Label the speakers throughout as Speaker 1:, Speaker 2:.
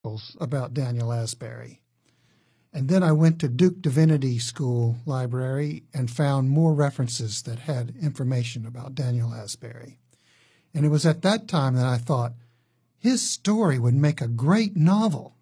Speaker 1: about Daniel Asbury. And then I went to Duke Divinity School Library and found more references that had information about Daniel Asbury. And it was at that time that I thought, his story would make a great novel.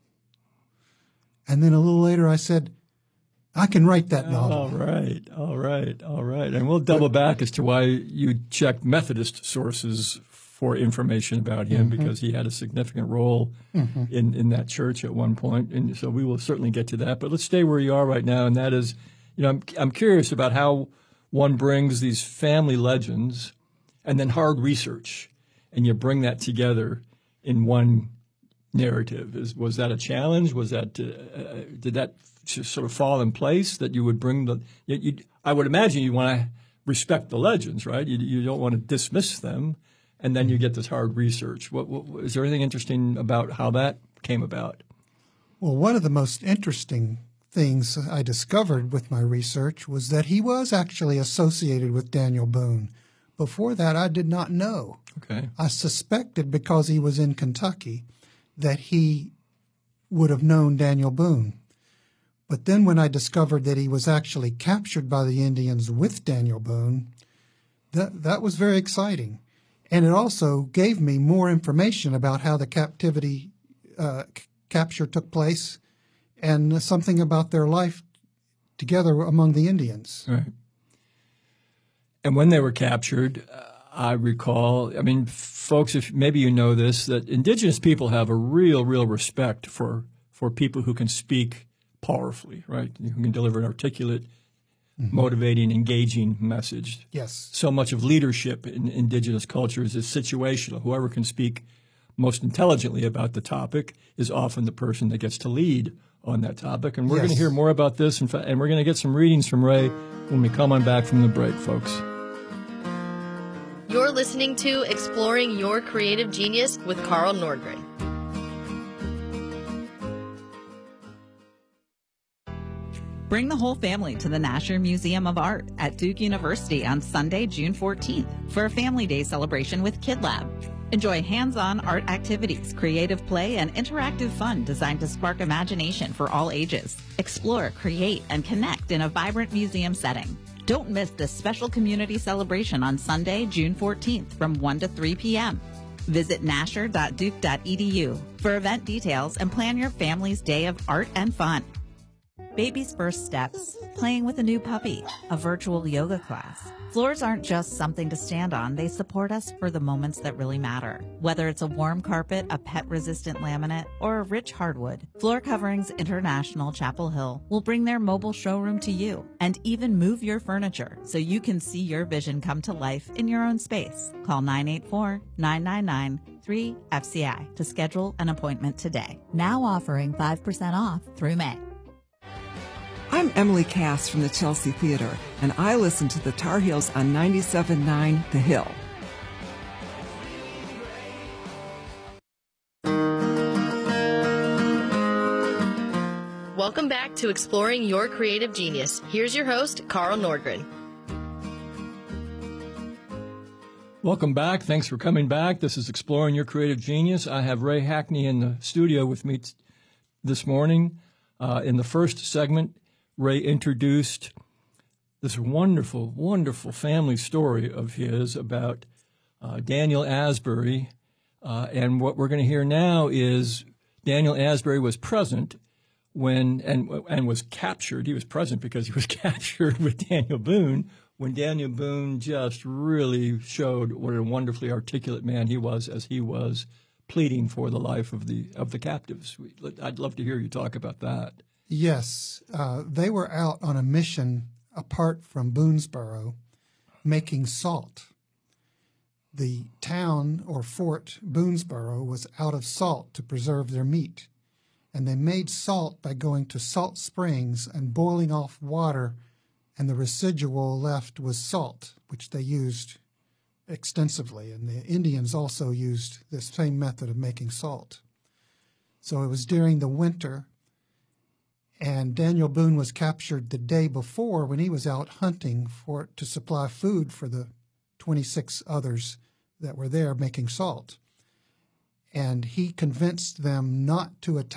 Speaker 1: And then a little later I said, I can write that novel.
Speaker 2: All right. And we'll double back as to why you checked Methodist sources for information about him, because he had a significant role in that church at one point. And so we will certainly get to that. But let's stay where you are right now, and that is, I'm curious about how one brings these family legends and then hard research, and you bring that together in one narrative. Was that a challenge? Was that did that sort of fall in place that you would bring I would imagine you want to respect the legends, right? You don't want to dismiss them, and then you get this hard research. What is there anything interesting about how that came about?
Speaker 1: Well, one of the most interesting things I discovered with my research was that he was actually associated with Daniel Boone. Before that, I did not know.
Speaker 2: Okay.
Speaker 1: I suspected, because he was in Kentucky, that he would have known Daniel Boone. But then when I discovered that he was actually captured by the Indians with Daniel Boone, that was very exciting. And it also gave me more information about how the captivity capture took place and something about their life together among the Indians.
Speaker 2: Right. And when they were captured, I recall, folks, if maybe you know this, that indigenous people have a real respect for people who can speak powerfully, right? Who can deliver an articulate, motivating, engaging message.
Speaker 1: Yes.
Speaker 2: So much of leadership in indigenous cultures is situational. Whoever can speak most intelligently about the topic is often the person that gets to lead on that topic. And we're going to hear more about this, and we're going to get some readings from Ray when we come on back from the break, folks.
Speaker 3: You're listening to Exploring Your Creative Genius with Carl Nordgren.
Speaker 4: Bring the whole family to the Nasher Museum of Art at Duke University on Sunday, June 14th for a Family Day celebration with Kid Lab. Enjoy hands-on art activities, creative play, and interactive fun designed to spark imagination for all ages. Explore, create, and connect in a vibrant museum setting. Don't miss this special community celebration on Sunday, June 14th from 1 to 3 p.m. Visit nasher.duke.edu for event details and plan your family's day of art and fun. Baby's first steps, playing with a new puppy, a virtual yoga class. Floors aren't just something to stand on, they support us for the moments that really matter. Whether it's a warm carpet, a pet-resistant laminate, or a rich hardwood, Floor Coverings International Chapel Hill will bring their mobile showroom to you and even move your furniture so you can see your vision come to life in your own space. Call 984-999-3FCI to schedule an appointment today.
Speaker 5: Now offering 5% off through May.
Speaker 6: I'm Emily Cass from the Chelsea Theater, and I listen to the Tar Heels on 97.9 The Hill.
Speaker 3: Welcome back to Exploring Your Creative Genius. Here's your host, Carl Nordgren.
Speaker 2: Welcome back. Thanks for coming back. This is Exploring Your Creative Genius. I have Ray Hackney in the studio with me this morning. In the first segment, Ray introduced this wonderful, wonderful family story of his about Daniel Asbury. And what we're going to hear now is Daniel Asbury was present when and was captured. He was present because he was captured with Daniel Boone when Daniel Boone just really showed what a wonderfully articulate man he was as he was pleading for the life of the captives. I'd love to hear you talk about that.
Speaker 1: Yes, they were out on a mission apart from Boonesboro making salt. The town or fort Boonesboro was out of salt to preserve their meat, and they made salt by going to salt springs and boiling off water, and the residual left was salt, which they used extensively, and the Indians also used this same method of making salt. So it was during the winter, and Daniel Boone was captured the day before when he was out hunting to supply food for the 26 others that were there making salt. and he convinced them not to attack